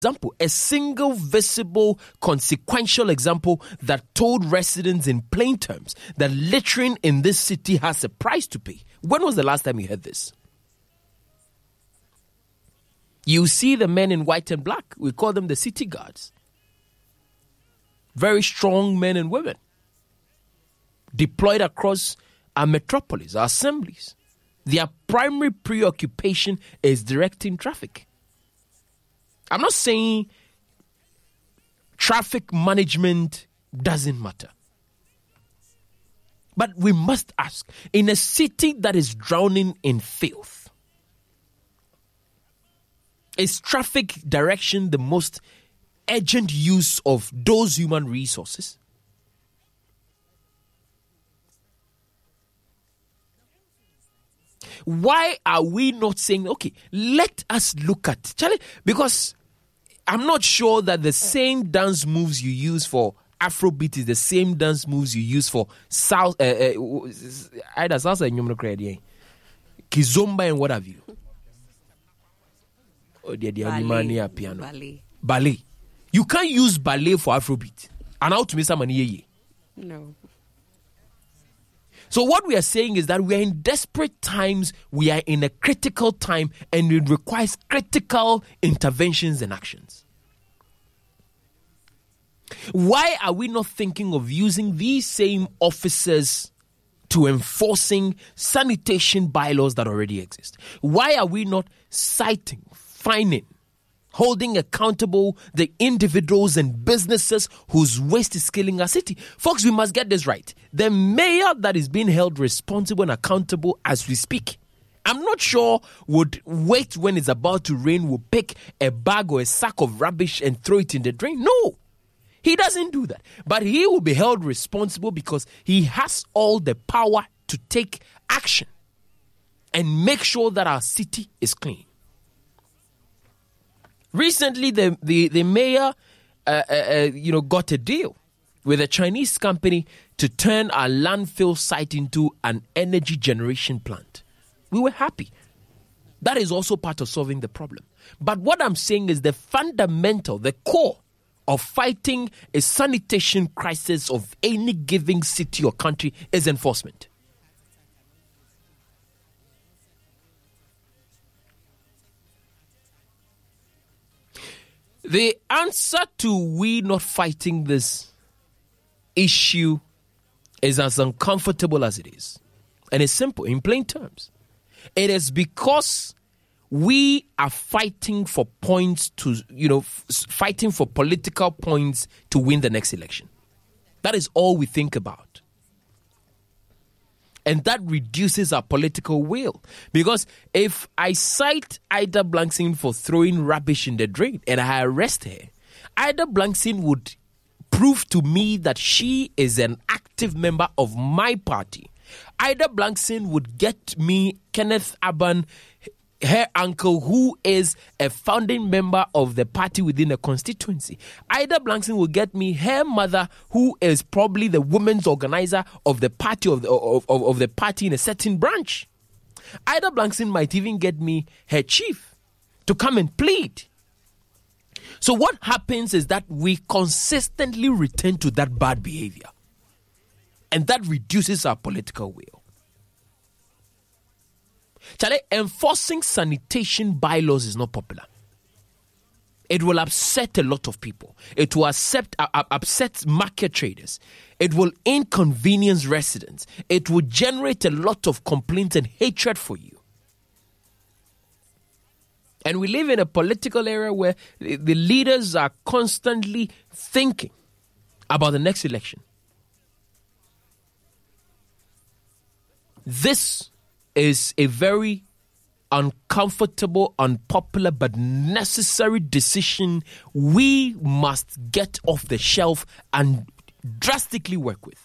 example, a single visible consequential example that told residents in plain terms that littering in this city has a price to pay. When was the last time you heard this? You see the men in white and black. We call them the city guards. Very strong men and women deployed across our metropolis, our assemblies. Their primary preoccupation is directing traffic. I'm not saying traffic management doesn't matter. But we must ask, in a city that is drowning in filth, is traffic direction the most urgent use of those human resources? Why are we not saying, okay, let us look at, Charlie, because I'm not sure that the same dance moves you use for Afrobeat is the same dance moves you use for South, either salsa and Kizomba and what have you. Or the piano. Ballet. You can't use ballet for Afrobeat. And how to miss some money? No. So what we are saying is that we are in desperate times, we are in a critical time, and it requires critical interventions and actions. Why are we not thinking of using these same officers to enforcing sanitation bylaws that already exist? Why are we not citing, fining, holding accountable the individuals and businesses whose waste is killing our city? Folks, we must get this right. The mayor that is being held responsible and accountable as we speak, I'm not sure would wait when it's about to rain, will pick a bag or a sack of rubbish and throw it in the drain. No, he doesn't do that. But he will be held responsible because he has all the power to take action and make sure that our city is clean. Recently, the mayor, got a deal with a Chinese company to turn our landfill site into an energy generation plant. We were happy. That is also part of solving the problem. But what I'm saying is the fundamental, the core of fighting a sanitation crisis of any given city or country is enforcement. The answer to we not fighting this issue is as uncomfortable as it is. And it's simple, in plain terms. It is because we are fighting for points to, fighting for political points to win the next election. That is all we think about. And that reduces our political will. Because if I cite Ida Blankstein for throwing rubbish in the drain and I arrest her, Ida Blankstein would prove to me that she is an active member of my party. Ida Blankstein would get me Kenneth Aban, her uncle, who is a founding member of the party within a constituency. Ida Blankstein will get me her mother, who is probably the women's organizer of the party of the party in a certain branch. Ida Blankstein might even get me her chief to come and plead. So what happens is that we consistently return to that bad behavior, and that reduces our political will. Charlie, enforcing sanitation bylaws is not popular. It will upset a lot of people. It will upset market traders. It will inconvenience residents. It will generate a lot of complaints and hatred for you. And we live in a political era where the leaders are constantly thinking about the next election. This is a very uncomfortable, unpopular, but necessary decision we must get off the shelf and drastically work with.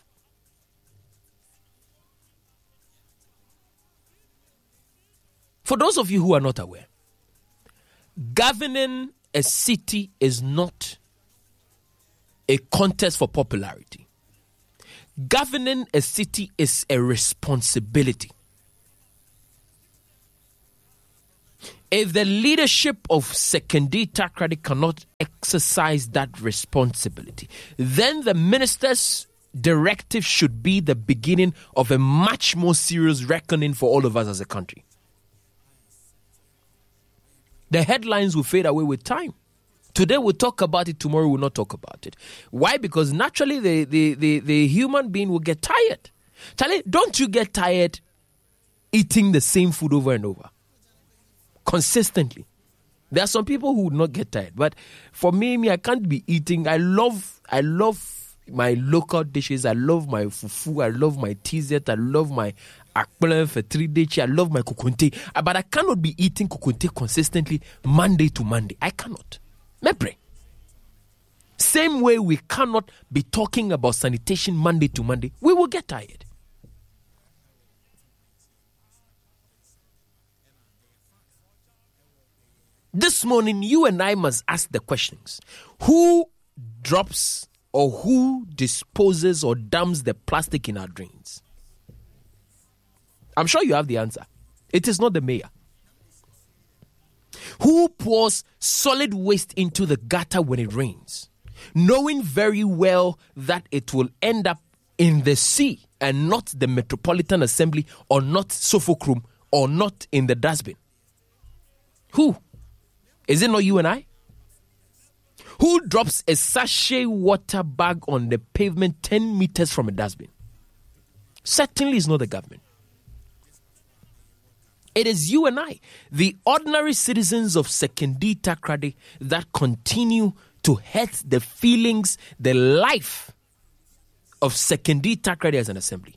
For those of you who are not aware, governing a city is not a contest for popularity. Governing a city is a responsibility. If the leadership of Sekondi Takoradi cannot exercise that responsibility, then the minister's directive should be the beginning of a much more serious reckoning for all of us as a country. The headlines will fade away with time. Today we'll talk about it, tomorrow we'll not talk about it. Why? Because naturally the human being will get tired. Charlie, don't you get tired eating the same food over and over? Consistently. There are some people who would not get tired. But for me, I can't be eating. I love my local dishes. I love my fufu. I love my tizet. I love my akpele for 3 days. I love my kokonte. But I cannot be eating kokonte consistently Monday to Monday. I cannot. Mepre. Same way we cannot be talking about sanitation Monday to Monday. We will get tired. This morning, you and I must ask the questions. Who drops or who disposes or dumps the plastic in our drains? I'm sure you have the answer. It is not the mayor. Who pours solid waste into the gutter when it rains, knowing very well that it will end up in the sea and not the Metropolitan Assembly or not Suffolk Room or not in the dustbin? Who? Is it not you and I? Who drops a sachet water bag on the pavement 10 meters from a dustbin? Certainly it's not the government. It is you and I, the ordinary citizens of Sekondi Takoradi, that continue to hurt the feelings, the life of Sekondi Takoradi as an assembly.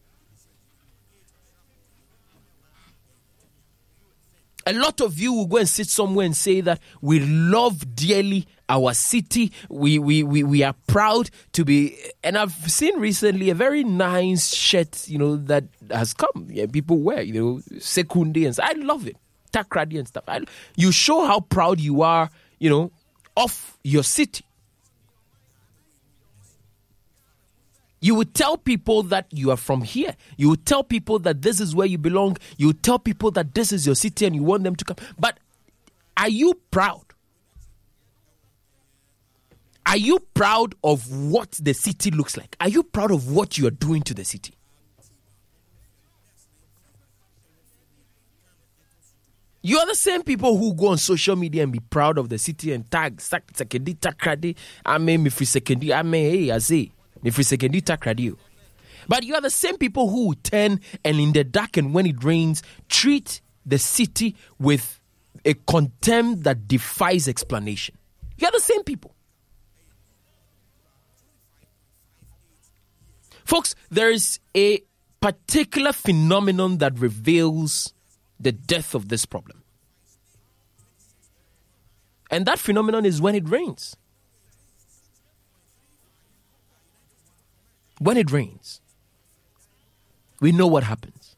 A lot of you will go and sit somewhere and say that we love dearly our city. We are proud to be. And I've seen recently a very nice shirt, that has come. Yeah, people wear, Sekondi and stuff. I love it. Takoradi and stuff. You show how proud you are, of your city. You would tell people that you are from here. You would tell people that this is where you belong. You would tell people that this is your city and you want them to come. But are you proud? Are you proud of what the city looks like? Are you proud of what you are doing to the city? You are the same people who go on social media and be proud of the city and tag Sekondi Takoradi. Me free Sekondi. Hey, I say. But you are the same people who turn and in the dark and when it rains, treat the city with a contempt that defies explanation. You are the same people. Folks, there is a particular phenomenon that reveals the depth of this problem. And that phenomenon is when it rains. When it rains, we know what happens.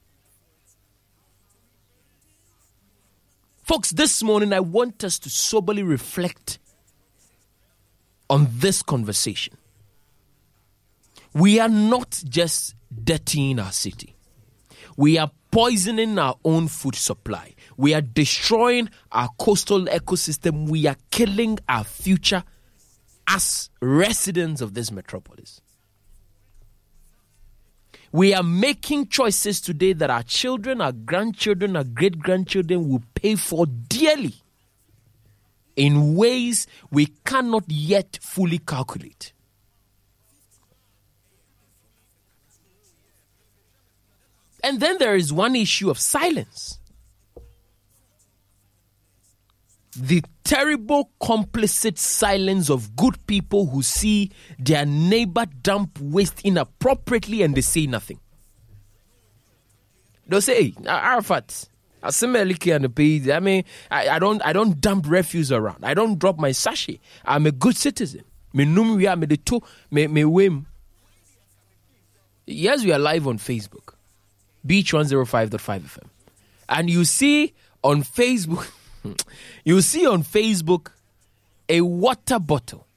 Folks, this morning I want us to soberly reflect on this conversation. We are not just dirtying our city. We are poisoning our own food supply. We are destroying our coastal ecosystem. We are killing our future as residents of this metropolis. We are making choices today that our children, our grandchildren, our great-grandchildren will pay for dearly in ways we cannot yet fully calculate. And then there is one issue of silence. The terrible complicit silence of good people who see their neighbor dump waste inappropriately and they say nothing. They'll say, hey, Arafat, I don't dump refuse around. I don't drop my sachet. I'm a good citizen. Yes, we are live on Facebook. Beach 105.5 FM. And you see on Facebook a water bottle.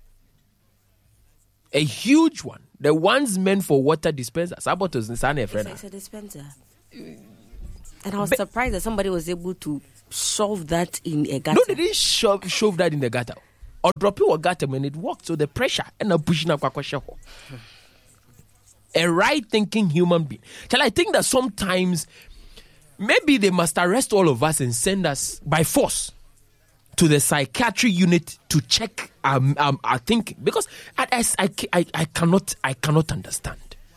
A huge one. The ones meant for water dispensers. It's a dispenser. And I was surprised that somebody was able to shove that in a gutter? No, they didn't shove that in the gutter. Or drop it or gutter when it walked. So the pressure and pushing up. A right-thinking human being. I think that sometimes maybe they must arrest all of us and send us by force to the psychiatry unit to check our thinking, because I cannot understand.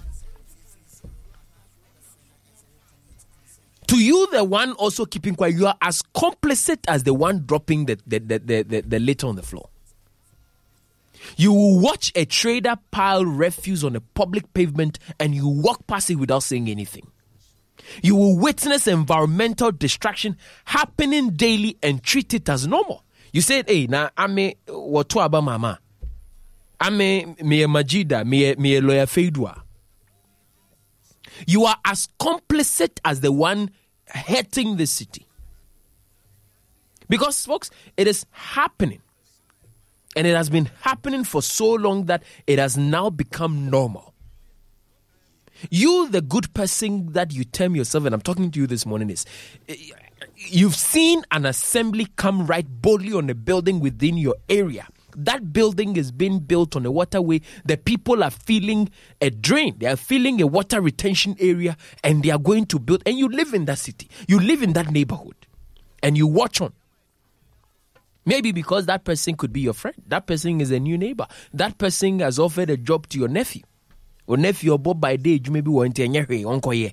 To you, the one also keeping quiet, you are as complicit as the one dropping the litter on the floor. You will watch a trader pile refuse on a public pavement and you walk past it without saying anything. You will witness environmental destruction happening daily and treat it as normal. You said, hey, na ame watu aba mama. Ame miye majida, miye lawyer feidua. You are as complicit as the one hurting the city. Because, folks, it is happening. And it has been happening for so long that it has now become normal. You, the good person that you term yourself, and I'm talking to you this morning, is you've seen an assembly come right boldly on a building within your area. That building is being built on a waterway. The people are feeling a drain. They are feeling a water retention area, and they are going to build. And you live in that city. You live in that neighborhood. And you watch on. Maybe because that person could be your friend. That person is a new neighbor. That person has offered a job to your nephew. Or nephew or Bob by day, you maybe want to.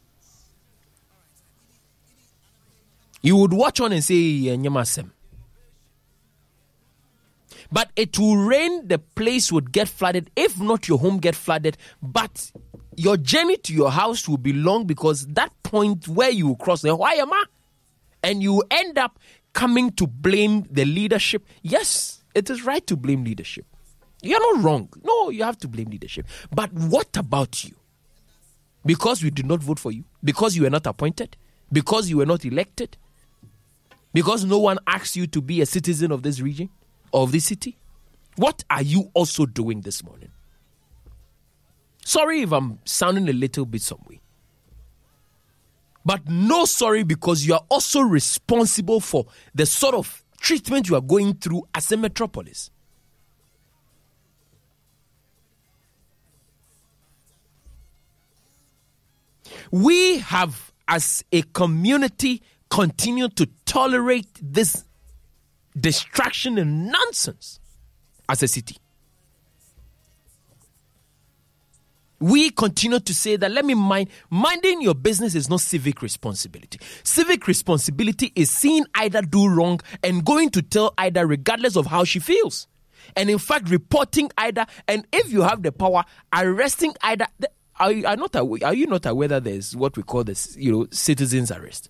You would watch on and say, but it will rain, the place would get flooded. If not, your home get flooded. But your journey to your house will be long, because that point where you will cross the why am I? And you end up coming to blame the leadership. Yes, it is right to blame leadership. You're not wrong. No, you have to blame leadership. But what about you? Because we did not vote for you? Because you were not appointed? Because you were not elected? Because no one asked you to be a citizen of this region? Of this city? What are you also doing this morning? Sorry if I'm sounding a little bit some way. But no sorry, because you are also responsible for the sort of treatment you are going through as a metropolis. We have, as a community, continued to tolerate this distraction and nonsense as a city. We continue to say that, let me minding your business is not civic responsibility. Civic responsibility is seeing Ida do wrong and going to tell Ida regardless of how she feels. And in fact, reporting Ida, and if you have the power, arresting Ida. Are you not aware that there's what we call this, citizens arrest?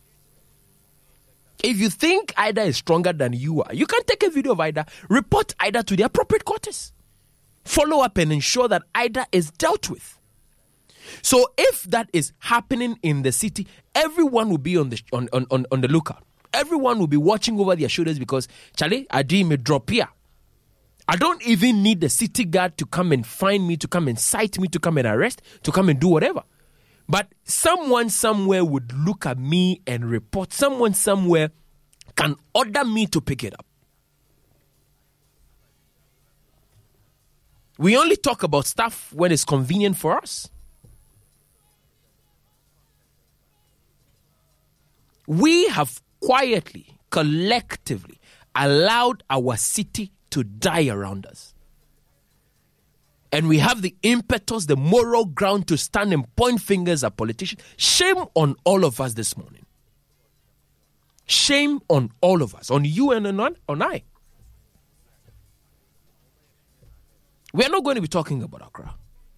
If you think Ida is stronger than you are, you can take a video of Ida, report Ida to the appropriate quarters. Follow up and ensure that Ida is dealt with. So if that is happening in the city, everyone will be on the lookout. Everyone will be watching over their shoulders, because Charlie, Adi may drop here. I don't even need the city guard to come and find me, to come and cite me, to come and arrest, to come and do whatever. But someone somewhere would look at me and report. Someone somewhere can order me to pick it up. We only talk about stuff when it's convenient for us. We have quietly, collectively allowed our city to die around us. And we have the impetus, the moral ground to stand and point fingers at politicians. Shame on all of us this morning. Shame on all of us, on you and on I. We are not going to be talking about Accra.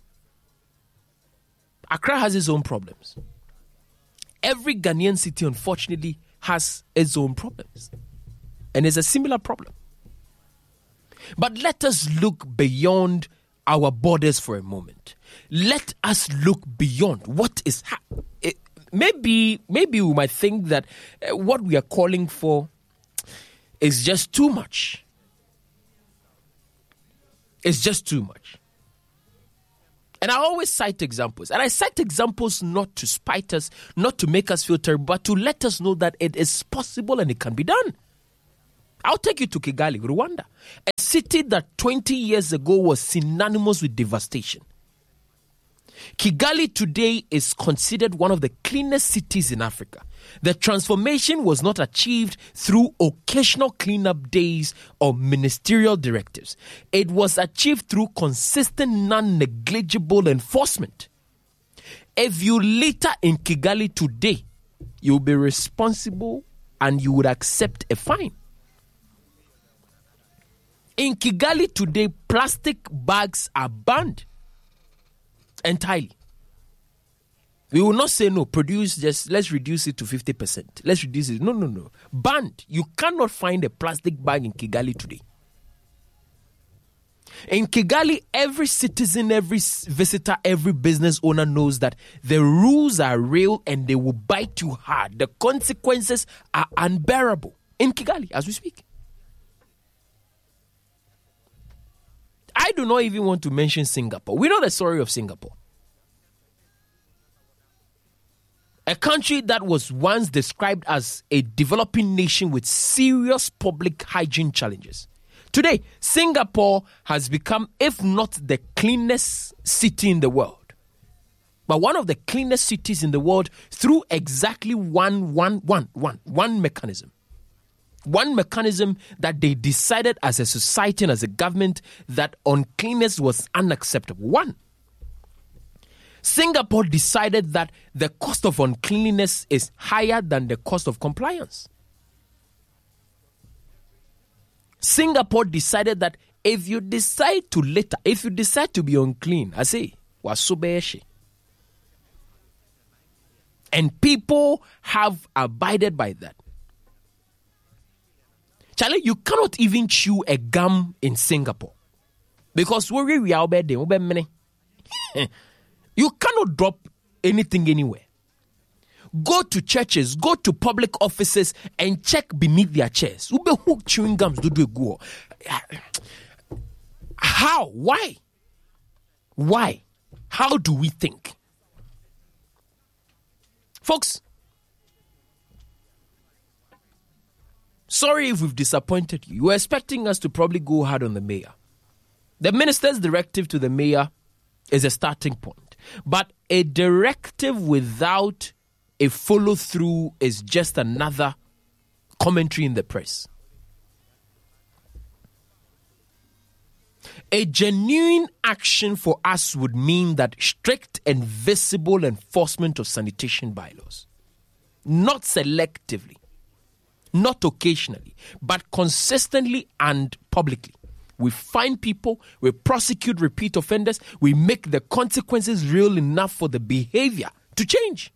Accra has its own problems. Every Ghanaian city, unfortunately, has its own problems. And it's a similar problem. But let us look beyond our borders for a moment. Let us look beyond what is happening. Maybe we might think that what we are calling for is just too much. It's just too much. And I always cite examples. And I cite examples not to spite us, not to make us feel terrible, but to let us know that it is possible and it can be done. I'll take you to Kigali, Rwanda, a city that 20 years ago was synonymous with devastation. Kigali today is considered one of the cleanest cities in Africa. The transformation was not achieved through occasional cleanup days or ministerial directives. It was achieved through consistent, non-negligible enforcement. If you litter in Kigali today, you'll be responsible and you would accept a fine. In Kigali today, plastic bags are banned entirely. We will not say no, let's reduce it to 50%. Let's reduce it. No. Banned. You cannot find a plastic bag in Kigali today. In Kigali, every citizen, every visitor, every business owner knows that the rules are real and they will bite you hard. The consequences are unbearable in Kigali as we speak. I do not even want to mention Singapore. We know the story of Singapore. A country that was once described as a developing nation with serious public hygiene challenges. Today, Singapore has become, if not the cleanest city in the world, but one of the cleanest cities in the world through exactly one mechanism. One mechanism that they decided as a society and as a government that uncleanness was unacceptable. One. Singapore decided that the cost of uncleanliness is higher than the cost of compliance. Singapore decided that if you decide to litter, if you decide to be unclean, I say, wasubeshi. And people have abided by that. Charlie, you cannot even chew a gum in Singapore. Because you cannot drop anything anywhere. Go to churches, go to public offices and check beneath their chairs. Chewing gums do. How? Why? Why? How do we think? Folks, sorry if we've disappointed you. You were expecting us to probably go hard on the mayor. The minister's directive to the mayor is a starting point. But a directive without a follow-through is just another commentary in the press. A genuine action for us would mean that strict and visible enforcement of sanitation bylaws. Not selectively, not occasionally, but consistently and publicly. We find people, we prosecute repeat offenders, we make the consequences real enough for the behavior to change.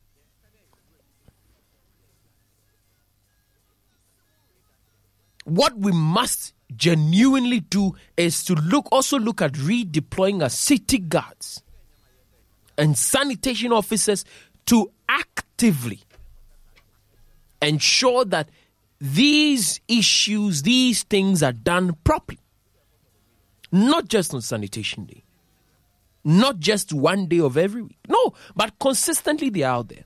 What we must genuinely do is to look at redeploying our city guards and sanitation officers to actively ensure that these issues, these things are done properly. Not just on Sanitation Day. Not just one day of every week. No, but consistently they are out there.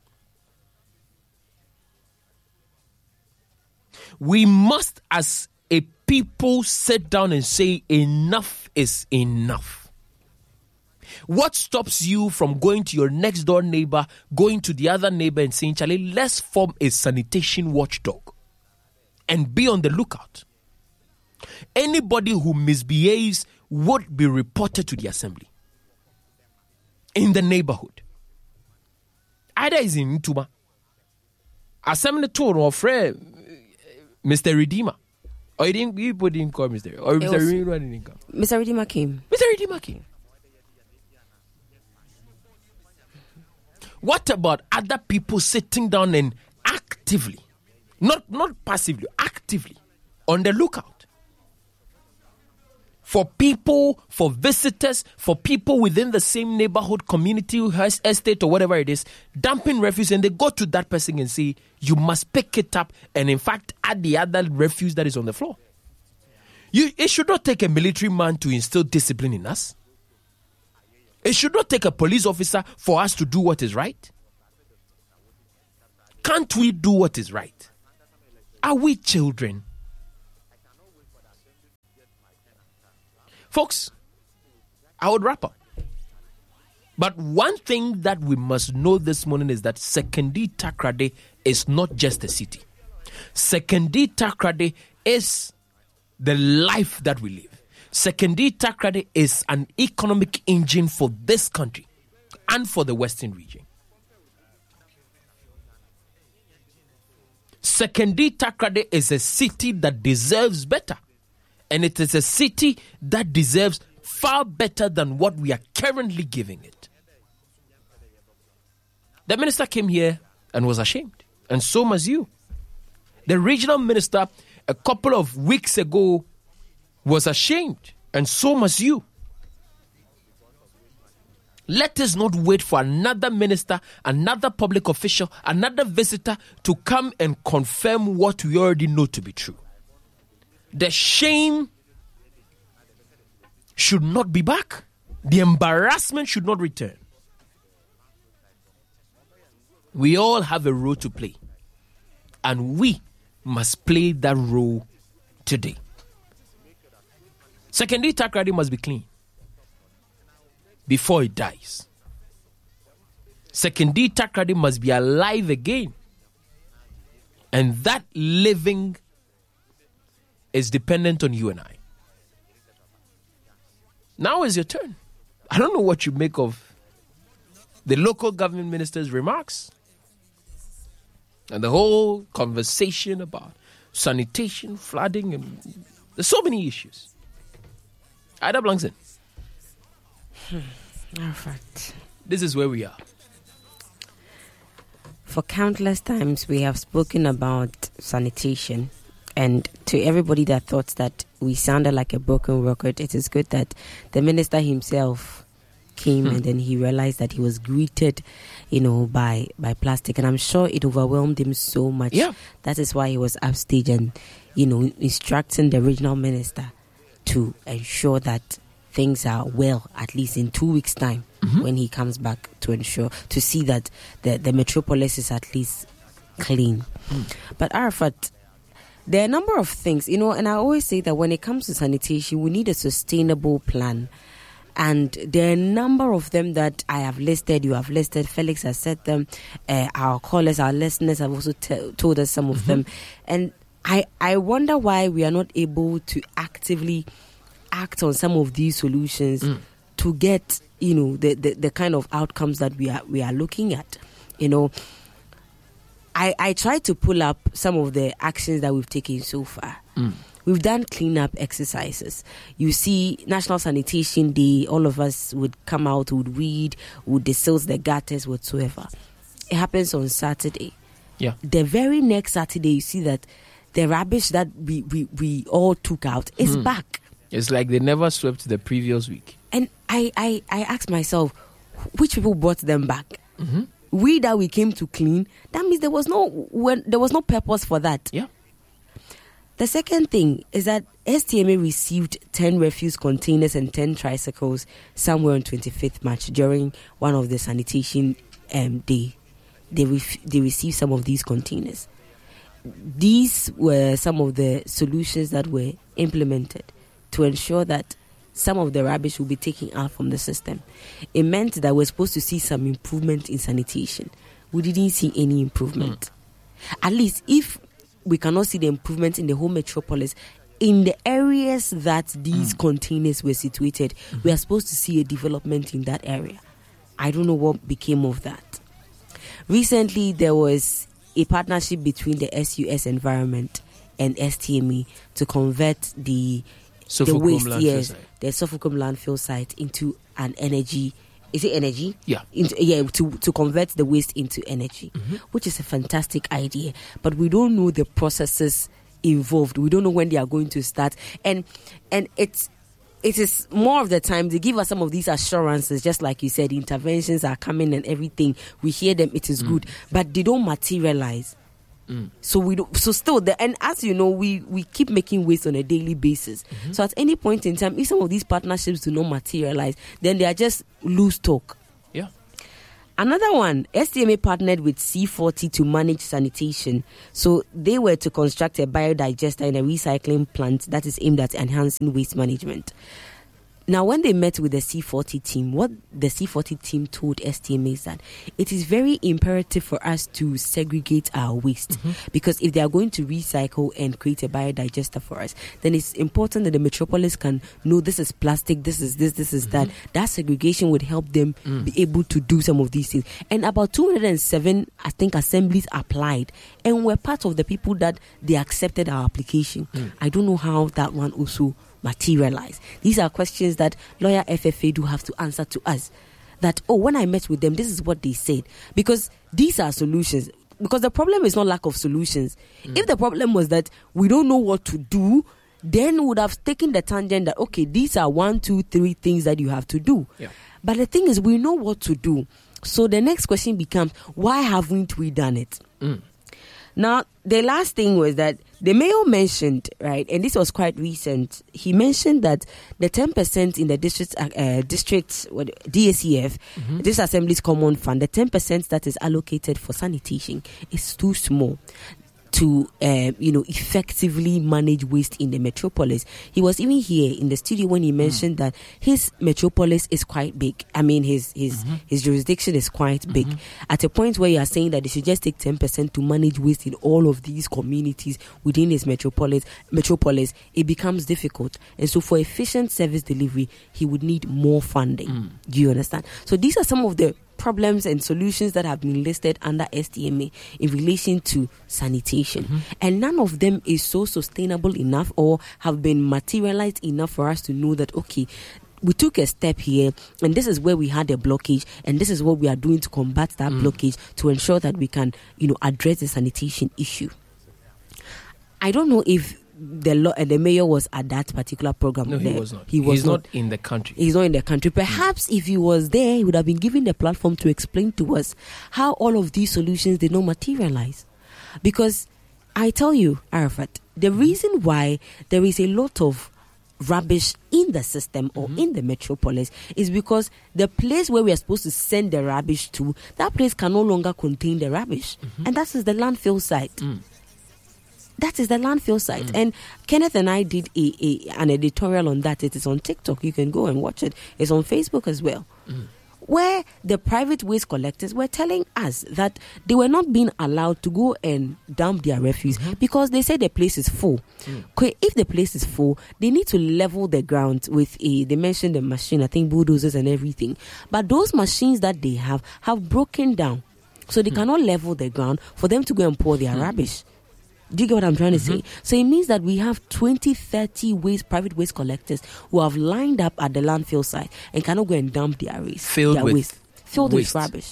We must, as a people, sit down and say enough is enough. What stops you from going to your next door neighbor, going to the other neighbor and saying, Charlie, let's form a sanitation watchdog and be on the lookout? Anybody who misbehaves would be reported to the assembly in the neighborhood. Either is in Ntuma. Assembly tour of friend Mr. Redeemer. Or people didn't call Mr. Or Mr. Redeemer didn't come. Mr. Redeemer came. Mr. Redeemer came. What about other people sitting down and actively, not passively, actively on the lookout? For people, for visitors, for people within the same neighborhood, community, estate, or whatever it is, dumping refuse, and they go to that person and say, you must pick it up and, in fact, add the other refuse that is on the floor. It should not take a military man to instill discipline in us. It should not take a police officer for us to do what is right. Can't we do what is right? Are we children? Folks, I would wrap up. But one thing that we must know this morning is that Sekondi Takoradi is not just a city. Sekondi Takoradi is the life that we live. Sekondi Takoradi is an economic engine for this country and for the Western region. Sekondi Takoradi is a city that deserves better. And it is a city that deserves far better than what we are currently giving it. The minister came here and was ashamed. And so must you. The regional minister a couple of weeks ago was ashamed. And so must you. Let us not wait for another minister, another public official, another visitor to come and confirm what we already know to be true. The shame should not be back. The embarrassment should not return. We all have a role to play. And we must play that role today. Sekondi Takoradi must be clean before it dies. Sekondi Takoradi must be alive again. And that living is dependent on you and I. Now is your turn. I don't know what you make of the local government minister's remarks and the whole conversation about sanitation, flooding, and there's so many issues. Ida Blankson. Alright. This is where we are. For countless times we have spoken about sanitation, and to everybody that thought that we sounded like a broken record, it is good that the minister himself came and then he realized that he was greeted, by plastic, and I'm sure it overwhelmed him so much. Yeah. That is why he was upstage and, instructing the regional minister to ensure that things are well, at least in 2 weeks' time when he comes back, to see that the metropolis is at least clean. But Arafat, there are a number of things, and I always say that when it comes to sanitation, we need a sustainable plan. And there are a number of them that I have listed, you have listed, Felix has said them, our callers, our listeners have also told us some of them. And I wonder why we are not able to actively act on some of these solutions to get, the kind of outcomes that we are looking at. I tried to pull up some of the actions that we've taken so far. We've done cleanup exercises. You see, National Sanitation Day, all of us would come out, would read, would desilt the gutters, whatsoever. It happens on Saturday. Yeah. The very next Saturday, you see that the rubbish that we all took out is back. It's like they never swept the previous week. And I asked myself, which people brought them back? We that we came to clean, that means there was no purpose for that. Yeah. The second thing is that STMA received 10 refuse containers and 10 tricycles somewhere on 25th March during one of the sanitation day. They received some of these containers. These were some of the solutions that were implemented to ensure that some of the rubbish will be taken out from the system. It meant that we're supposed to see some improvement in sanitation. We didn't see any improvement. At least if we cannot see the improvement in the whole metropolis, in the areas that these containers were situated, we are supposed to see a development in that area. I don't know what became of that. Recently, there was a partnership between the SUS Environment and STME to convert the waste, the Sofukum landfill site into an energy. Is it energy? Yeah. To convert the waste into energy, which is a fantastic idea. But we don't know the processes involved. We don't know when they are going to start. And it is more of the time they give us some of these assurances, just like you said, interventions are coming and everything. We hear them, it is good. But they don't materialize. So we don't. So still, and as you know, we keep making waste on a daily basis. So at any point in time, if some of these partnerships do not materialize, then they are just loose talk. Yeah. Another one, STMA partnered with C40 to manage sanitation. So they were to construct a biodigester and a recycling plant that is aimed at enhancing waste management. Now, when they met with the C40 team, what the C40 team told STMA is that it is very imperative for us to segregate our waste, because if they are going to recycle and create a biodigester for us, then it's important that the metropolis can know this is plastic, this is this, this is that. That segregation would help them be able to do some of these things. And about 207, I think, assemblies applied, and were part of the people that they accepted our application. I don't know how that one also materialize. These are questions that lawyer FFA do have to answer to us. That, when I met with them, this is what they said. Because these are solutions. Because the problem is not lack of solutions. If the problem was that we don't know what to do, then we would have taken the tangent that, okay, these are 1, 2, 3 things that you have to do. Yeah. But the thing is, we know what to do. So the next question becomes, why haven't we done it? Now, the last thing was that the mayor mentioned, right, and this was quite recent, he mentioned that the 10% in the district DACF, this Assembly's Common Fund, the 10% that is allocated for sanitation is too small to effectively manage waste in the metropolis. He was even here in the studio when he mentioned that his metropolis is quite big. I mean, his jurisdiction is quite big. At a point where you are saying that they should just take 10% to manage waste in all of these communities within his metropolis, it becomes difficult. And so for efficient service delivery, he would need more funding. Do you understand? So these are some of the problems and solutions that have been listed under STMA in relation to sanitation. And none of them is so sustainable enough or have been materialized enough for us to know that, okay, we took a step here and this is where we had a blockage and this is what we are doing to combat that blockage to ensure that we can, address the sanitation issue. I don't know if the mayor was at that particular program. No, he was not. He's not in the country. He's not in the country. Perhaps if he was there, he would have been given the platform to explain to us how all of these solutions did not materialize. Because I tell you, Arafat, the reason why there is a lot of rubbish in the system or in the metropolis is because the place where we are supposed to send the rubbish to, that place can no longer contain the rubbish. And that is the landfill site. That is the landfill site. And Kenneth and I did an editorial on that. It is on TikTok. You can go and watch it. It's on Facebook as well. Where the private waste collectors were telling us that they were not being allowed to go and dump their refuse because they said the place is full. If the place is full, they need to level the ground with they mentioned the machine, I think bulldozers and everything. But those machines that they have broken down. So they cannot level the ground for them to go and pour their rubbish. Do you get what I'm trying to say? So it means that we have 20, 30 private waste collectors who have lined up at the landfill site and cannot go and dump their waste. Filled with rubbish.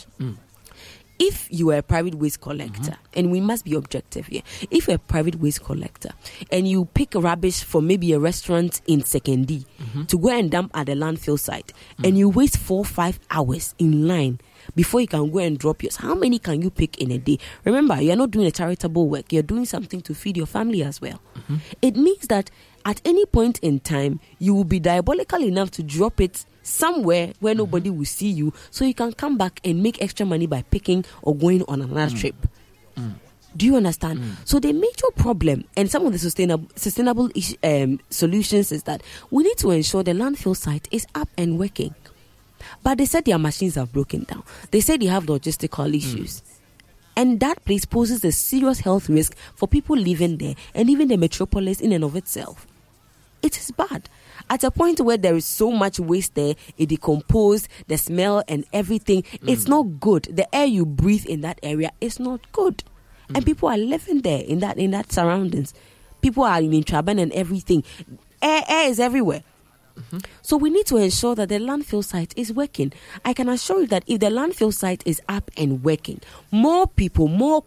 If you are a private waste collector, and we must be objective here, if you're a private waste collector and you pick rubbish from maybe a restaurant in Sekendi to go and dump at the landfill site, and you waste 4-5 hours in line before you can go and drop yours, how many can you pick in a day? Remember, you're not doing a charitable work. You're doing something to feed your family as well. It means that at any point in time, you will be diabolical enough to drop it somewhere where nobody will see you, so you can come back and make extra money by picking or going on another trip. Do you understand? So the major problem and some of the sustainable solutions is that we need to ensure the landfill site is up and working. But they said their machines have broken down. They said they have logistical issues. And that place poses a serious health risk for people living there and even the metropolis in and of itself. It is bad. At a point where there is so much waste there, it decomposed, the smell and everything, it's not good. The air you breathe in that area is not good. And people are living there in that surroundings. People are in Traban and everything. Air is everywhere. So we need to ensure that the landfill site is working. I can assure you that if the landfill site is up and working, more people, more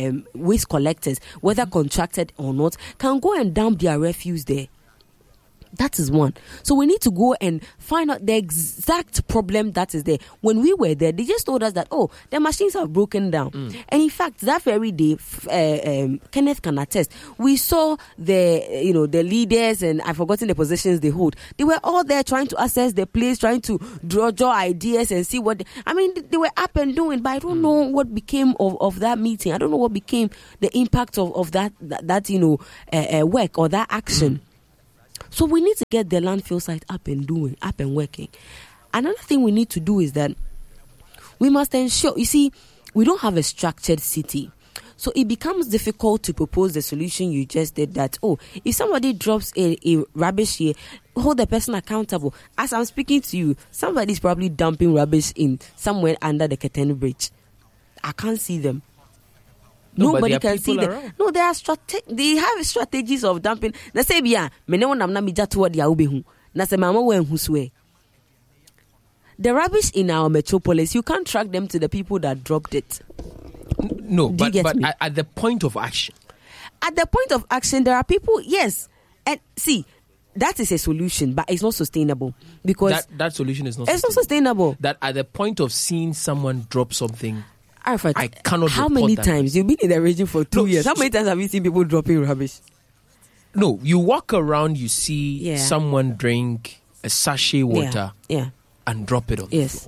waste collectors, whether contracted or not, can go and dump their refuse there. That is one. So we need to go and find out the exact problem that is there. When we were there, they just told us that, the machines have broken down. And in fact, that very day, Kenneth can attest, we saw the leaders, and I've forgotten the positions they hold. They were all there trying to assess the place, trying to draw ideas and see what... they were up and doing, but I don't know what became of that meeting. I don't know what became the impact of that work or that action. So we need to get the landfill site up and working. Another thing we need to do is that we must ensure, you see, we don't have a structured city. So it becomes difficult to propose the solution you just did, that, if somebody drops a rubbish here, hold the person accountable. As I'm speaking to you, somebody's probably dumping rubbish in somewhere under the Curtain Bridge. I can't see them. Nobody can see them. No, they have strategies of dumping. They say, the rubbish in our metropolis, you can't track them to the people that dropped it. No, but at the point of action. At the point of action, there are people, yes. And see, that is a solution, but it's not sustainable. Because that solution is not sustainable. It's not sustainable. That at the point of seeing someone drop something, Arafat, I cannot. How many times? You've been in the region for 2 years. How many times have you seen people dropping rubbish? No, you walk around, you see someone drink a sachet water and drop it on the floor.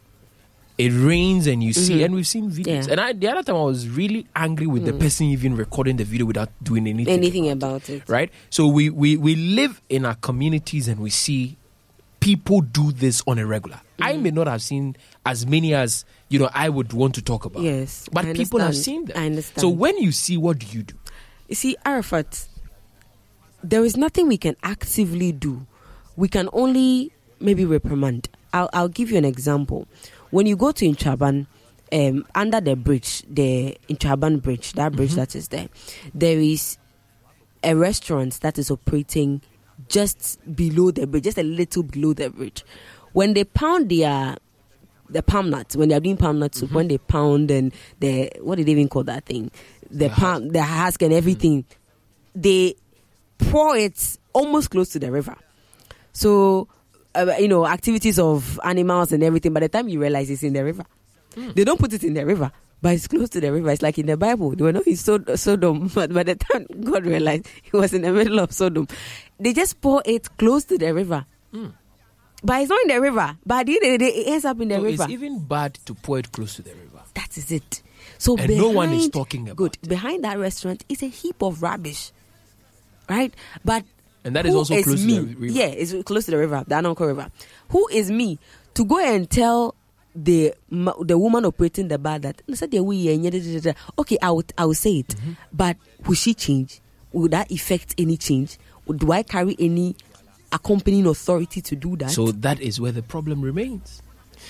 It rains and you see, and we've seen videos. And the other time I was really angry with the person even recording the video without doing anything about it. Right? So we live in our communities and we see people do this on a regular. I may not have seen as many as I would want to talk about. Yes, but people have seen them. I understand. So when you see, what do you do? You see, Arafat, there is nothing we can actively do. We can only maybe reprimand. I'll give you an example. When you go to Intraban, under the bridge, the Intraban bridge, that bridge that is there is a restaurant that is operating just below the bridge, just a little below the bridge. When they pound the palm nuts, when they are doing palm nut soup, when they pound and what do they even call that thing? The husk and everything, they pour it almost close to the river. So, activities of animals and everything, by the time you realize it's in the river. They don't put it in the river, but it's close to the river. It's like in the Bible. They were not in Sodom, but by the time God realized he was in the middle of Sodom, they just pour it close to the river. But it's not in the river. But at the end of the day, it ends up in the river. It's even bad to pour it close to the river. That is it. So and no one is talking about it. Behind that restaurant is a heap of rubbish. Right? And that is also close to the river. Yeah, it's close to the river, the Anonko River. Who is me to go and tell the woman operating the bar that, okay, I will say it, but will she change? Will that affect any change? Do I carry any accompanying authority to do that? So that is where the problem remains.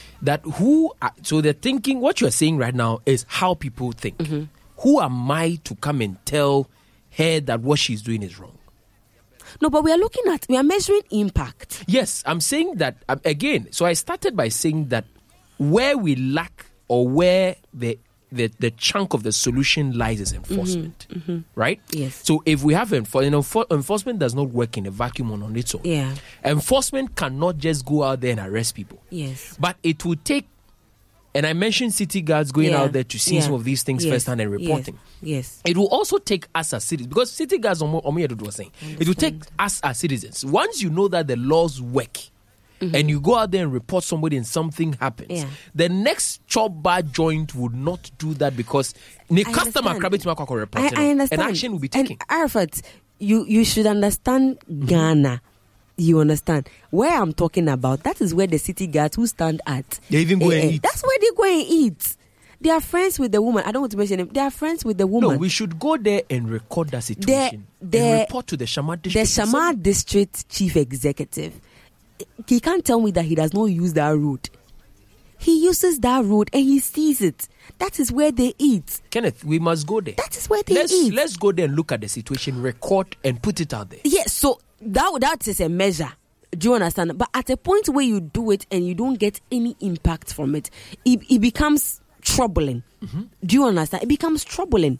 So they're thinking, what you're saying right now is how people think. Who am I to come and tell her that what she's doing is wrong? No, but we are measuring impact. Yes, I'm saying that again. So I started by saying that where we lack or where the chunk of the solution lies is enforcement, right? Yes. So if we have enforcement does not work in a vacuum on its own. Yeah. Enforcement cannot just go out there and arrest people. Yes. But it will take, and I mentioned city guards going out there to see some of these things firsthand and reporting. Yes. It will also take us as citizens, because city guards, was saying, it will take us as citizens. Once you know that the laws work, and you go out there and report somebody and something happens, the next chop bar joint would not do that because the customer reporting and action will be taken. And Arafat, you should understand Ghana. You understand where I'm talking about? That is where the city guards who stand at. They even go and eat. That's where they go and eat. They are friends with the woman. I don't want to mention them. They are friends with the woman. No, we should go there and record that situation and report to the Shamar District. The Shamar District Chief Executive. He can't tell me that he does not use that road. He uses that road and he sees it. That is where they eat. Kenneth, we must go there. That is where they eat. Let's go there and look at the situation, record and put it out there. Yes, so that is a measure. Do you understand? But at a point where you do it and you don't get any impact from it, it becomes troubling. Do you understand? It becomes troubling.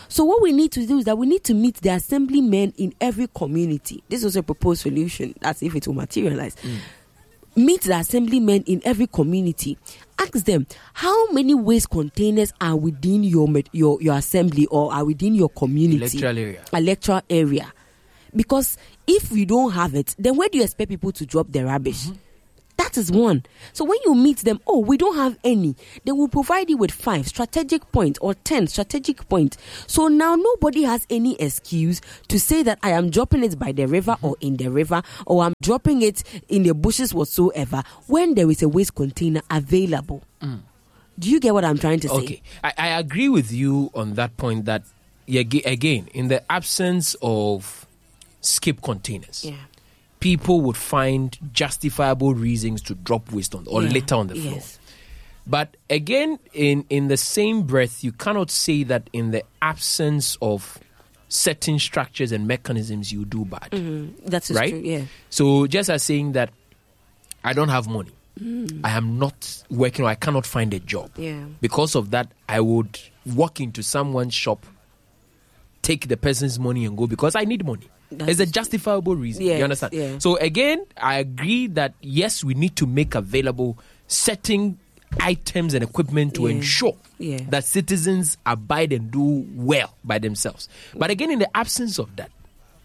So what we need to do is that we need to meet the assemblymen in every community. This was a proposed solution. That's if it will materialize. Meet the assemblymen in every community. Ask them, how many waste containers are within your assembly or are within your community? Electoral area. Because if you don't have it, then where do you expect people to drop their rubbish? That is one. So when you meet them, we don't have any, they will provide you with 5 strategic points or 10 strategic points. So now nobody has any excuse to say that I am dropping it by the river or in the river, or I'm dropping it in the bushes whatsoever, when there is a waste container available. Do you get what I'm trying to say? Okay. I agree with you on that point that, again, in the absence of skip containers, people would find justifiable reasons to drop waste on or litter on the floor. But again, in the same breath, you cannot say that in the absence of certain structures and mechanisms you do bad. That's right? True, yeah. So just as saying that I don't have money, I am not working or I cannot find a job. Because of that, I would walk into someone's shop, take the person's money and go because I need money. It's a justifiable reason. You understand? Yeah. So again, I agree that yes, we need to make available certain items and equipment to ensure that citizens abide and do well by themselves. But again, in the absence of that,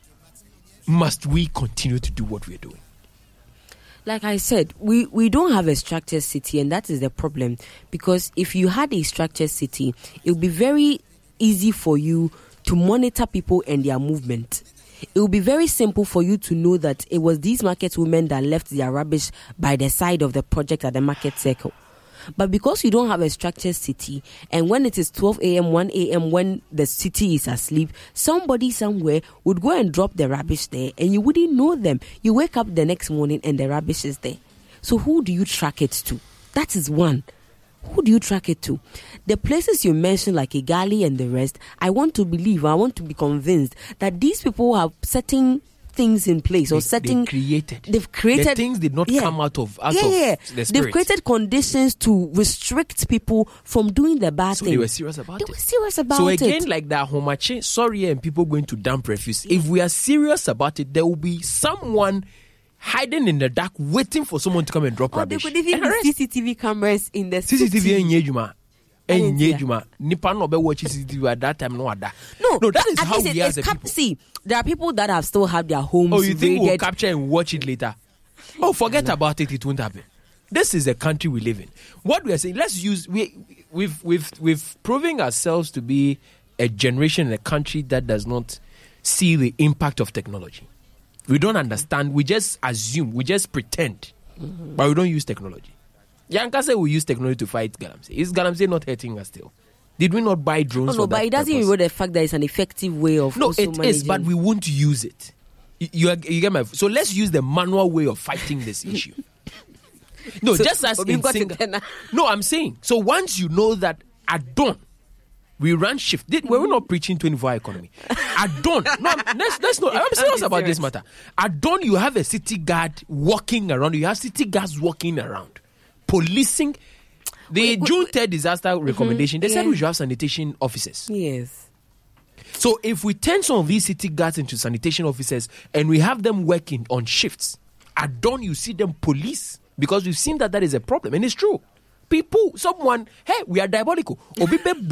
must we continue to do what we're doing? Like I said, we don't have a structured city, and that is the problem. Because if you had a structured city, it would be very easy for you to monitor people and their movement. It will be very simple for you to know that it was these market women that left their rubbish by the side of the project at the market circle. But because you don't have a structured city, and when it is 12 a.m., 1 a.m., when the city is asleep, somebody somewhere would go and drop the rubbish there, and you wouldn't know them. You wake up the next morning and the rubbish is there. So who do you track it to? That is one. Who do you track it to? The places you mentioned, like Igali and the rest, I want to be convinced that these people have certain things in place they've created the things did not come out of the spirit. They've created conditions to restrict people from doing the bad thing. They were serious about it. So again, like that Homache, sorry, and people going to dump refuse. If we are serious about it, there will be someone hiding in the dark, waiting for someone to come and drop rubbish. There could even be CCTV cameras in the CCTV Nipa no be watch CCTV at that time. No, that is how we as a people. See, there are people that have still had their homes. Oh, you think we'll capture and watch it later? Oh, forget about it. It won't happen. This is the country we live in. What we are saying, let's use we've proving ourselves to be a generation in a country that does not see the impact of technology. We don't understand. We just assume. We just pretend, but we don't use technology. Yanka said we use technology to fight Galamsey. Is Galamsey not hurting us still? Did we not buy drones? No, but it doesn't even know the fact that it's an effective way of. No, it is, but we won't use it. You get my. So let's use the manual way of fighting this issue. No, so, just as in Singapore. No, I'm saying. So once you know that at dawn we run shift. We're not preaching 24-hour economy. At dawn, no, let's not. I'm serious about this matter. At dawn, you have a city guard walking around. You have city guards walking around, policing. The June 3rd disaster recommendation, they said we should have sanitation officers. Yes. So if we turn some of these city guards into sanitation officers and we have them working on shifts, at dawn you see them police, because we've seen that is a problem. And it's true. People, someone, hey, we are diabolical. Or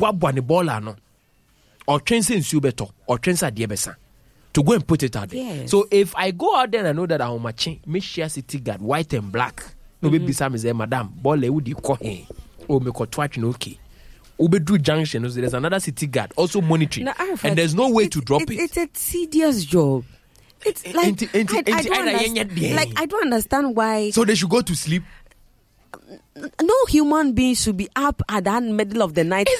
to go and put it out there. Yes. So if I go out there and I know that I'm a chain, me share city guard, white and black. No be Sam is there, madam. Bole would you call him? Oh, me call twatch no okay. Ubedru Junction, there's another city guard also monitoring, and there's no way to drop it. It's a tedious job. It's like I don't understand why. So they should go to sleep. No human being should be up at the middle of the night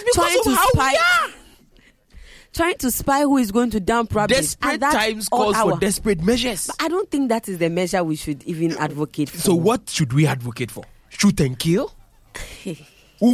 trying to spy who is going to dump rubbish. Desperate times calls for desperate measures. But I don't think that is the measure we should even advocate for. So what should we advocate for? Shoot and kill? No,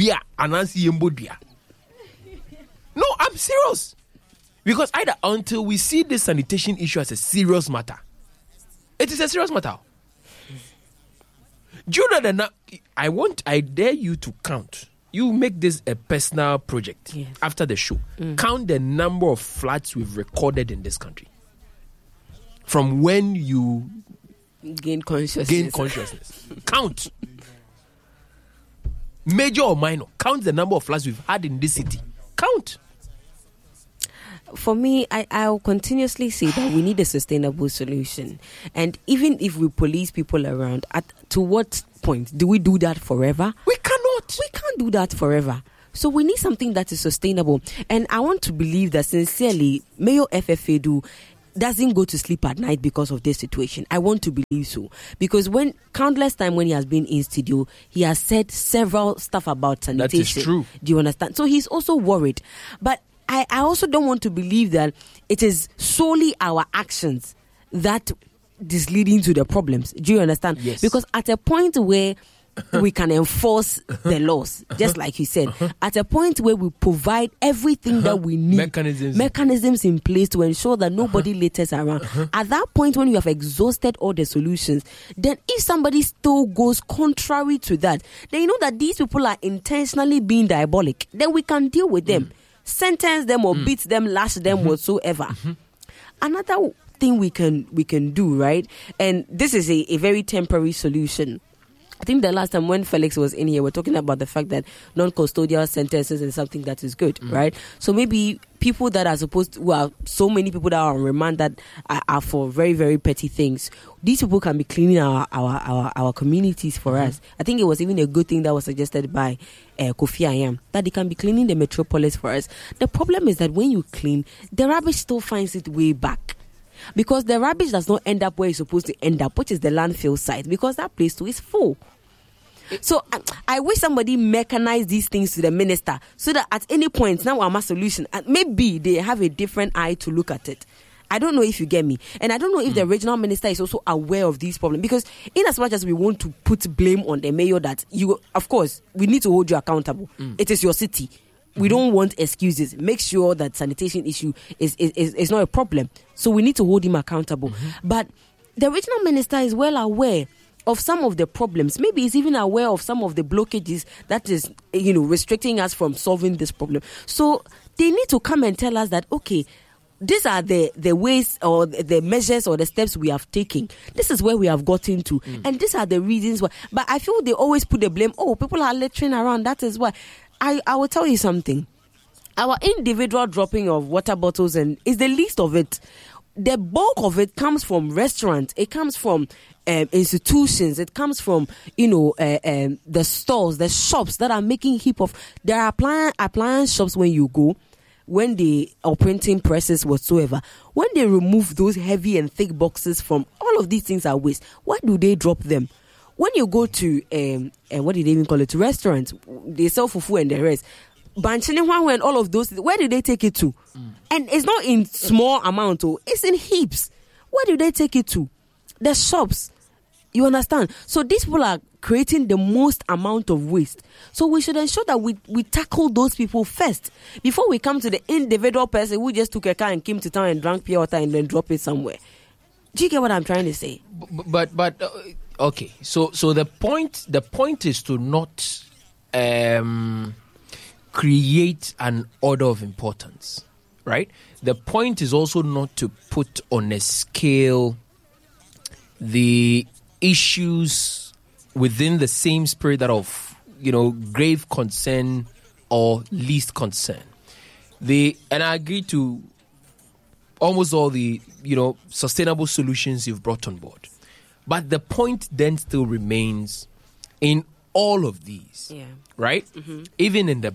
I'm serious. Because until we see this sanitation issue as a serious matter, it is a serious matter. Do you know that I dare you to count. you make this a personal project. Yes. After the show, count the number of floods we've recorded in this country. From when you gain consciousness. Count. Major or minor. Count the number of floods we've had in this city. Count. For me, I'll continuously say that we need a sustainable solution. And even if we police people around, to what point? Do we do that forever? We cannot. We can't do that forever. So we need something that is sustainable. And I want to believe that sincerely, Mayor FFA doesn't go to sleep at night because of this situation. I want to believe so. Because countless time when he has been in studio, he has said several stuff about sanitation. That is true. Do you understand? So he's also worried. But I also don't want to believe that it is solely our actions that is leading to the problems. Do you understand? Yes. Because at a point where we can enforce the laws, just like you said, at a point where we provide everything that we need, mechanisms in place to ensure that nobody litters around. At that point, when you have exhausted all the solutions, then if somebody still goes contrary to that, then you know that these people are intentionally being diabolic. Then we can deal with them. Sentence them or beat them, lash them, whatsoever. Another thing we can do, right? And this is a very temporary solution. I think the last time when Felix was in here, we're talking about the fact that non-custodial sentences is something that is good, right? So maybe people that are so many people that are on remand that are for very, very petty things. These people can be cleaning our communities for us. I think it was even a good thing that was suggested by Kofi Ayam, that they can be cleaning the metropolis for us. The problem is that when you clean, the rubbish still finds its way back. Because the rubbish does not end up where it's supposed to end up, which is the landfill site, because that place too is full. So I wish somebody mechanized these things to the minister so that at any point, now I'm a solution. And maybe they have a different eye to look at it. I don't know if you get me. And I don't know if the regional minister is also aware of these problems. Because in as much as we want to put blame on the mayor that of course, we need to hold you accountable. It is your city. We don't want excuses. Make sure that sanitation issue is not a problem. So we need to hold him accountable. But the regional minister is well aware of some of the problems. Maybe he's even aware of some of the blockages that is, restricting us from solving this problem. So they need to come and tell us that, okay, these are the ways or the measures or the steps we have taken. This is where we have gotten to. And these are the reasons why. But I feel they always put the blame. Oh, people are littering around. That is why. I will tell you something. Our individual dropping of water bottles is the least of it. The bulk of it comes from restaurants. It comes from institutions. It comes from the stores, the shops that are making heap of. There are appliance shops when you go, when they are printing presses whatsoever. When they remove those heavy and thick boxes from all of these things are waste. Why do they drop them? When you go to what did they even call it? Restaurants, they sell fufu and the rest. Banchini and all of those, where did they take it to? And it's not in small amount, it's in heaps. Where do they take it to? The shops. You understand? So these people are creating the most amount of waste. So we should ensure that we tackle those people first before we come to the individual person who just took a car and came to town and drank pure water and then drop it somewhere. Do you get what I'm trying to say? But okay. So the point is to not create an order of importance, right? The point is also not to put on a scale the issues within the same spirit that of grave concern or least concern. And I agree to almost all the sustainable solutions you've brought on board, but the point then still remains in all of these, right? Even in the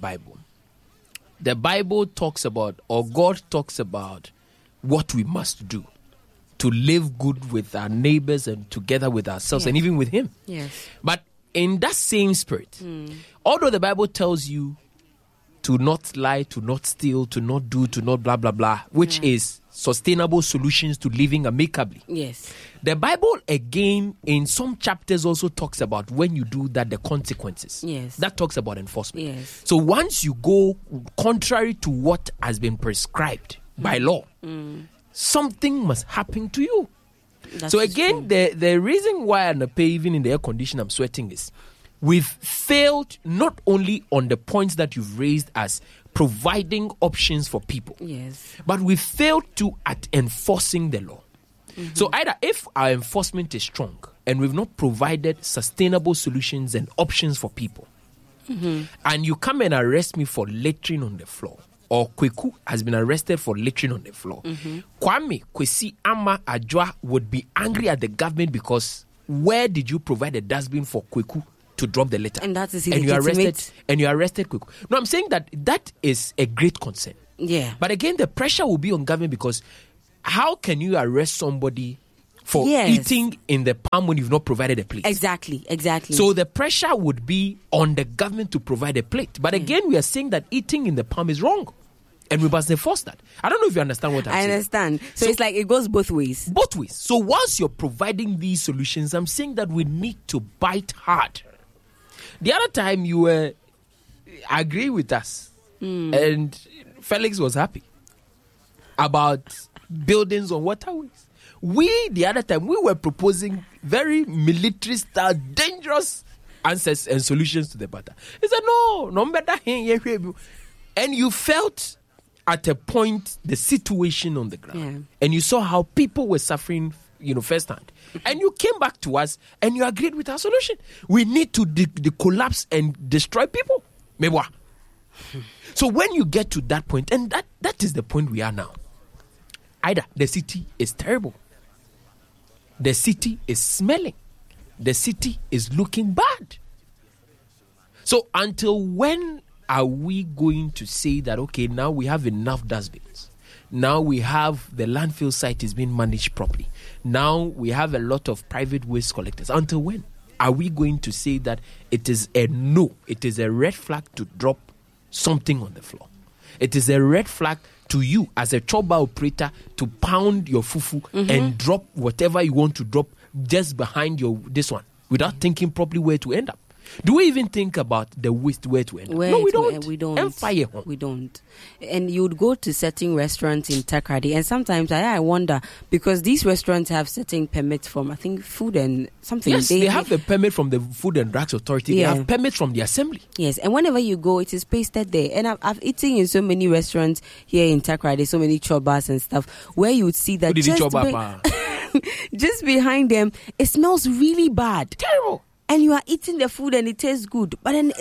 Bible talks about, or God talks about, what we must do to live good with our neighbors and together with ourselves and even with Him. Yes. But in that same spirit, although the Bible tells you to not lie, to not steal, to not do, to not blah, blah, blah, which is sustainable solutions to living amicably. Yes. The Bible, again, in some chapters also talks about when you do that, the consequences. Yes. That talks about enforcement. Yes. So once you go contrary to what has been prescribed by law, something must happen to you. So again, the reason why I'm even in the air condition I'm sweating is we've failed not only on the points that you've raised as providing options for people, yes, but we failed to at enforcing the law. So either if our enforcement is strong and we've not provided sustainable solutions and options for people, and you come and arrest me for littering on the floor, or Kweku has been arrested for littering on the floor, Kwame, Kwesi, Ama, Adjoa would be angry at the government because where did you provide a dustbin for Kweku to drop the litter? And that is and you illegitimate. arrested Kweku. No, I'm saying that is a great concern. Yeah. But again, the pressure will be on government because how can you arrest somebody for Yes. eating in the palm when you've not provided a plate? Exactly. So the pressure would be on the government to provide a plate. But again, we are saying that eating in the palm is wrong. And we must enforce that. I don't know if you understand what I'm saying. I understand. So it's like it goes both ways. Both ways. So whilst you're providing these solutions, I'm saying that we need to bite hard. The other time you were agree with us, and Felix was happy about buildings on waterways. The other time, we were proposing very military style, dangerous answers and solutions to the matter. He said, no better. And you felt at a point the situation on the ground, and you saw how people were suffering, firsthand. And you came back to us and you agreed with our solution. We need to collapse and destroy people. Mebwa. So when you get to that point, and that is the point we are now, either the city is terrible, the city is smelling, the city is looking bad. So until when are we going to say that, okay, now we have enough dustbins, now we have the landfill site is being managed properly, now we have a lot of private waste collectors? Until when are we going to say that it is a no, it is a red flag to drop something on the floor? It is a red flag to you as a choba operator to pound your fufu and drop whatever you want to drop just behind this one without thinking properly where to end up. Do we even think about the waste where to end up? No, we don't. We don't. Empire. We don't. And you would go to certain restaurants in Takoradi, and sometimes I wonder, because these restaurants have certain permits from, I think, food and something. Yes, they have a permit from the Food and Drugs Authority. Yeah. They have permits from the assembly. Yes, and whenever you go, it is pasted there. And I've eaten in so many restaurants here in Takoradi, so many chobas and stuff, where you would see that just behind them, it smells really bad. Terrible. And you are eating the food and it tastes good, but then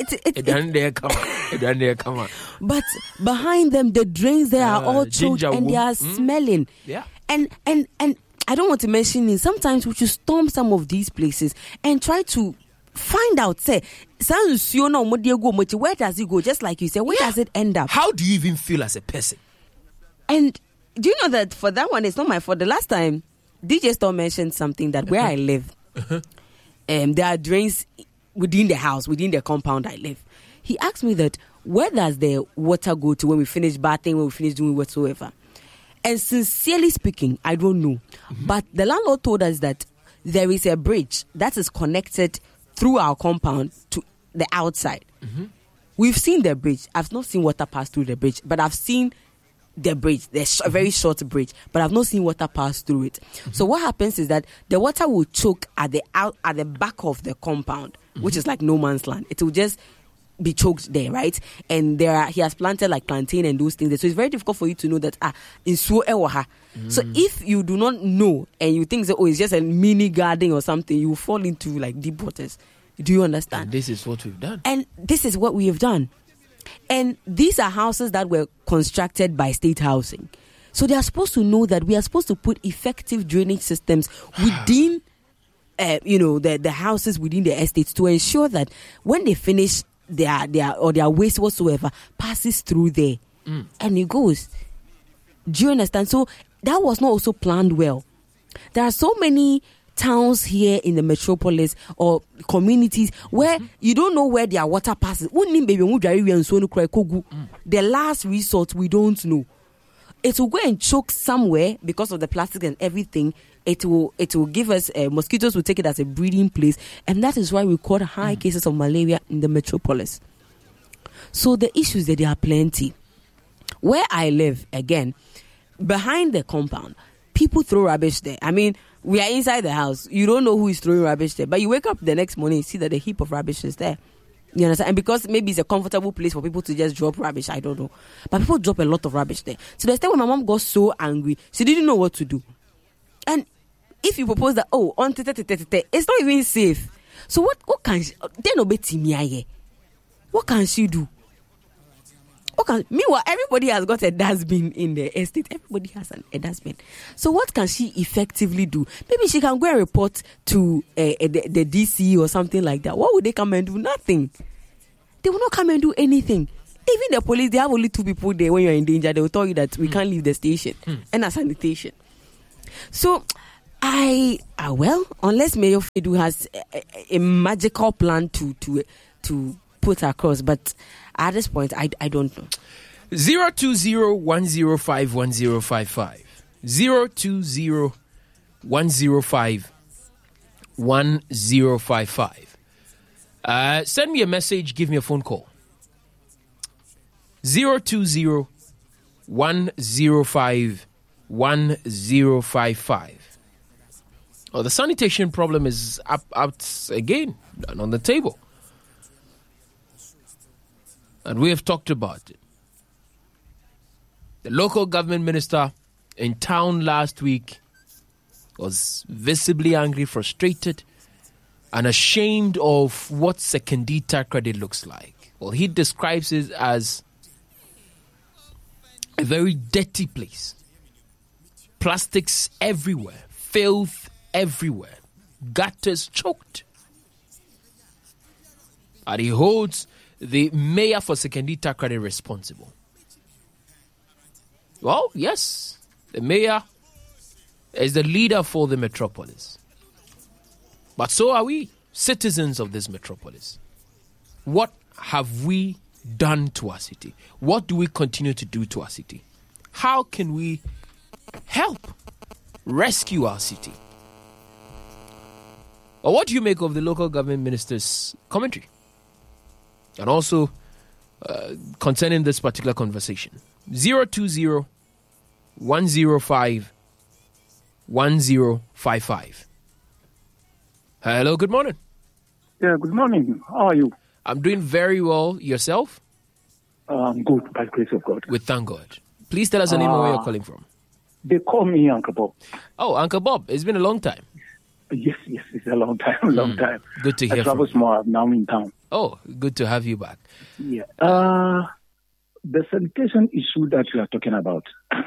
but behind them, the drains there are all choked and they are smelling. Yeah. And I don't want to mention it. Sometimes we should storm some of these places and try to find out, say, where does it go? Just like you said, where does it end up? How do you even feel as a person? And do you know that for that one, it's not my fault. The last time, DJ Storm mentioned something that where I live, there are drains within the house, within the compound I live. He asked me that, where does the water go to when we finish bathing, when we finish doing whatsoever? And sincerely speaking, I don't know. But the landlord told us that there is a bridge that is connected through our compound to the outside. We've seen the bridge. I've not seen water pass through the bridge, but I've seen the bridge, a very short bridge, but I've not seen water pass through it. So what happens is that the water will choke at the back of the compound, which is like no man's land. It will just be choked there, right? And he has planted like plantain and those things there. So it's very difficult for you to know that in so ewaha. So if you do not know and you think that it's just a mini garden or something, you fall into like deep waters. Do you understand? And this is what we've done. And this is what we have done. And these are houses that were constructed by state housing. So they are supposed to know that we are supposed to put effective drainage systems within, the houses within the estates to ensure that when they finish their waste whatsoever passes through there and it goes. Do you understand? So that was not also planned well. There are so many towns here in the metropolis or communities where you don't know where their water passes. The last resort, we don't know. It will go and choke somewhere because of the plastic and everything. It will give us mosquitoes will take it as a breeding place, and that is why we record high cases of malaria in the metropolis. So the issues that there are plenty. Where I live, again, behind the compound, people throw rubbish there. I mean, we are inside the house. You don't know who is throwing rubbish there. But you wake up the next morning, you see that a heap of rubbish is there. You understand? And because maybe it's a comfortable place for people to just drop rubbish, I don't know. But people drop a lot of rubbish there. So the time when my mom got so angry, she didn't know what to do. And if you propose that, it's not even safe. So what can she, what can she do? Meanwhile, everybody has got a dustbin in the estate. Everybody has a dustbin. So what can she effectively do? Maybe she can go and report to the DC or something like that. What would they come and do? Nothing. They will not come and do anything. Even the police, they have only 2 people there. When you're in danger, they will tell you that we can't leave the station and a sanitation. So unless Mayor Fedu has a magical plan to put across, but at this point, I don't know. 020-105-1055. 020-105-1055. Send me a message, give me a phone call. 020-105-1055. Oh, the sanitation problem is out again and on the table. And we have talked about it. The local government minister in town last week was visibly angry, frustrated, and ashamed of what Sekondi Takoradi looks like. Well, he describes it as a very dirty place. Plastics everywhere, filth everywhere, gutters choked. And he holds the mayor for Sekondi Takoradi responsible. Well, yes, the mayor is the leader for the metropolis. But so are we, citizens of this metropolis. What have we done to our city? What do we continue to do to our city? How can we help rescue our city? Or what do you make of the local government minister's commentary? And also, concerning this particular conversation, 020-105-1055. Hello, good morning. Yeah, good morning. How are you? I'm doing very well. Yourself? I'm good, by the grace of God. We thank God. Please tell us the name and where you're calling from. They call me Uncle Bob. Oh, Uncle Bob. It's been a long time. Yes, it's a long time, time. Good to hear I travel from you. small, now in town. Oh, good to have you back. Yeah. The sanitation issue that you are talking about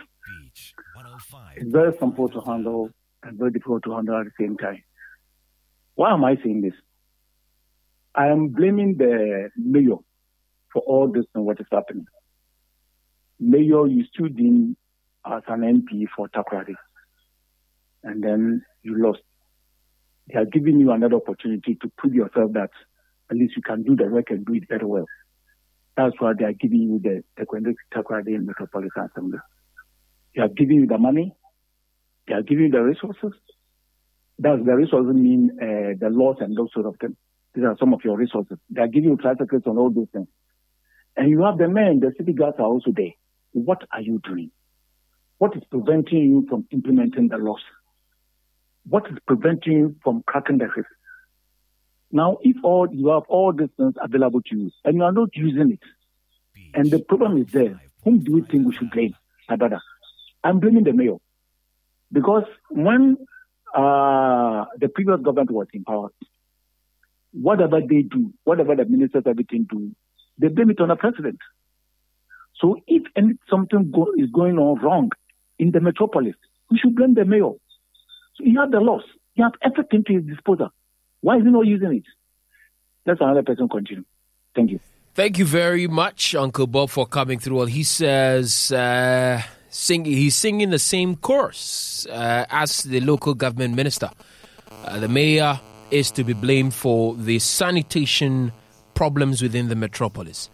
is very simple to handle and very difficult to handle at the same time. Why am I saying this? I am blaming the mayor for all this and what is happening. Mayor, you stood in as an MP for Takoradi, and then you lost. They are giving you another opportunity to prove yourself that at least you can do the work and do it very well. That's why they are giving you the Takoradi Metropolitan Assembly. They are giving you the money. They are giving you the resources. Does the resources mean the laws and those sort of things? These are some of your resources. They are giving you tricycles and all those things. And you have the men, the city guards are also there. What are you doing? What is preventing you from implementing the laws? What is preventing you from cracking the whip? Now, if you have all these things available to you and you are not using it, and the problem is there, whom do you think we should blame? My brother, I'm blaming the mayor. Because when the previous government was in power, whatever they do, whatever the ministers, everything do, they blame it on the president. So if something is going on wrong in the metropolis, we should blame the mayor. So he has the laws. He has everything to his disposal. Why is he not using it? Let's another person continue. Thank you. Thank you very much, Uncle Bob, for coming through. Well, he says he's singing the same chorus as the local government minister. The mayor is to be blamed for the sanitation problems within the metropolis.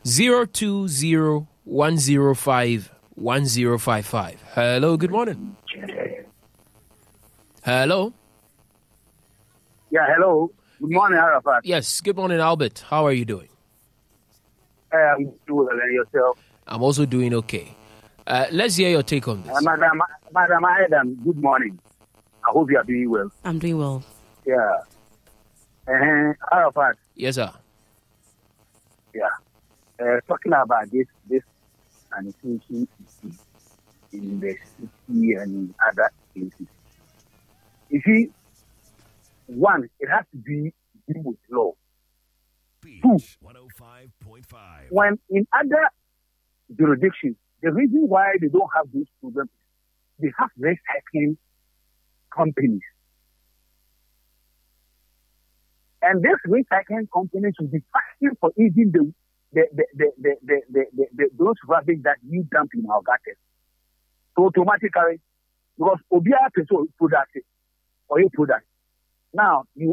020-105-1055. Hello, good morning. Hello. Yeah, hello. Good morning, Arafat. Yes, good morning, Albert. How are you doing? I'm doing well, and yourself? I'm also doing okay. Let's hear your take on this. Madam Adam, good morning. I hope you are doing well. I'm doing well. Yeah. Arafat. Yes, sir. Yeah. Talking about this sanitation issue in the city and in other places. You see, one, it has to be with law. Two, when in other jurisdictions, the reason why they don't have those problems, they have recycling companies. And these recycling companies will be fighting for even those rubbish that you dump in our gutters. So automatically, because Obia product or your product. Now you